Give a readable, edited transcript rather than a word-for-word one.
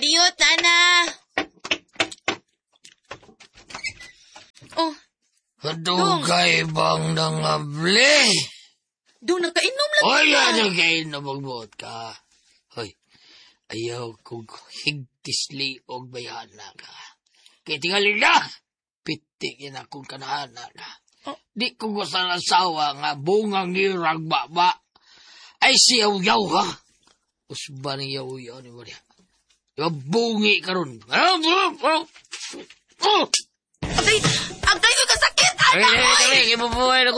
Padiot, Nana. Oh. Kadugay bang nangable? Dong, nakainom lang Oy, ka. nagkainom magbuot ka. Hoy, ayaw kong higtisli og bayana ka. Kaya tingalin na, pitikin akong kanahana ka. Di ko gusto ng asawa nga bungang nirang baba. Ay siyaw-yaw ha. Usba ni yaw-yaw ni Maria. Bungi ka ron. Agay, agay, kasakit, Ana. Ay, ibubuhay na